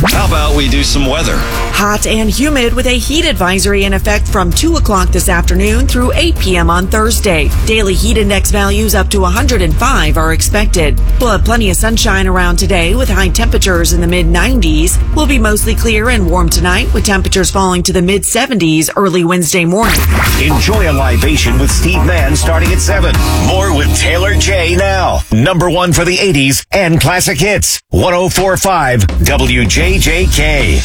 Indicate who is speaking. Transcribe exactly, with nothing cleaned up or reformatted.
Speaker 1: How about we do some weather?
Speaker 2: Hot and humid with a heat advisory in effect from two o'clock this afternoon through eight p.m. on Thursday. Daily heat index values up to one hundred five are expected. We'll have plenty of sunshine around today with high temperatures in the mid nineties. We'll be mostly clear and warm tonight with temperatures falling to the mid seventies early Wednesday morning.
Speaker 3: Enjoy a libation with Steve Mann starting at seven. More with Taylor J now. Number one for the eighties and classic hits. one oh four point five W J J K.